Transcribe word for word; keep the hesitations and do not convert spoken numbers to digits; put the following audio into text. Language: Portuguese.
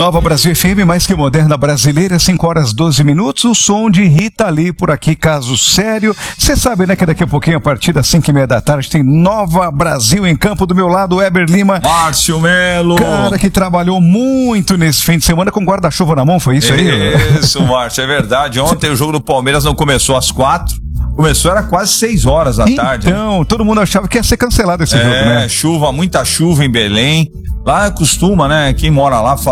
Nova Brasil F M, mais que moderna brasileira, cinco horas doze minutos, o som de Rita Lee por aqui, caso sério. Você sabe, né, que daqui a pouquinho, a partir das cinco e meia da tarde, tem Nova Brasil em campo. Do meu lado, Weber Lima. Márcio Melo. Cara que trabalhou muito nesse fim de semana com guarda-chuva na mão, foi isso aí? Isso, Márcio, é verdade. Ontem o jogo do Palmeiras não começou às quatro, começou era quase seis horas da tarde. Então, todo mundo achava que ia ser cancelado esse é, jogo, né? É, chuva, muita chuva em Belém. Lá costuma, né, quem mora lá